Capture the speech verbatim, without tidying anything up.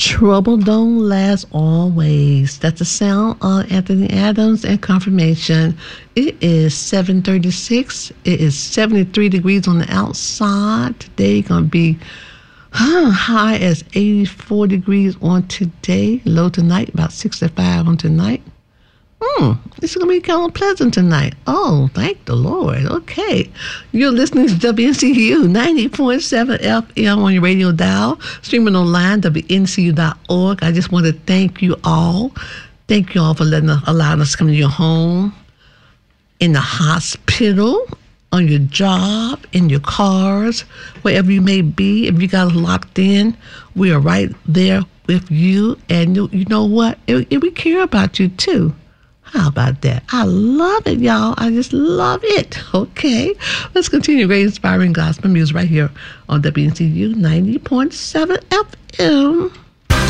Trouble don't last always. That's the sound of Anthony Adams and Confirmation. It is seven thirty-six. It is seventy-three degrees on the outside. Today going to be huh, high as eighty-four degrees on today. Low tonight, about sixty-five on tonight. Hmm, it's going to be kind of pleasant tonight. Oh, thank the Lord. Okay. You're listening to W N C U ninety point seven F M on your radio dial, streaming online, W N C U dot org. I just want to thank you all. Thank you all for letting us, allowing us to come to your home, in the hospital, on your job, in your cars, wherever you may be. If you got us locked in, we are right there with you. And you, you know what? It, it, we care about you, too. How about that? I love it, y'all. I just love it. Okay. Let's continue great inspiring gospel music right here on W N C U ninety point seven F M.